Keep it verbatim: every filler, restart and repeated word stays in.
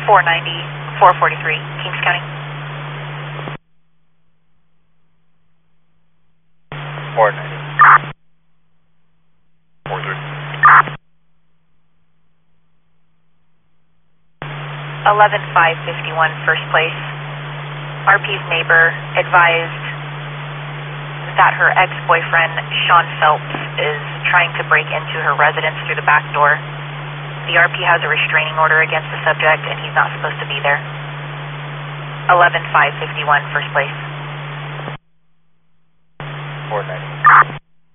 four ninety, four forty-three, Kings County. four ninety. four three. eleven five fifty-one, first place. R P's neighbor advised that her ex-boyfriend, Sean Phelps, is trying to break into her residence through the back door. The R P has a restraining order against the subject, and he's not supposed to be there. eleven five fifty-one, first place. four ninety.